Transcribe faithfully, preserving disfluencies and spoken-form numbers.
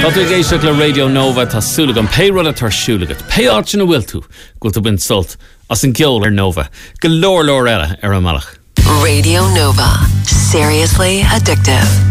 Tá tú géisteach le Radio Nova tá súla an péród a tarsúlagat. Péáit sin a bhfuil tú, go tú bin sult as an ceol ar Nova. Go leor leor eile ar an malach. Radio Nova. Seriously addictive.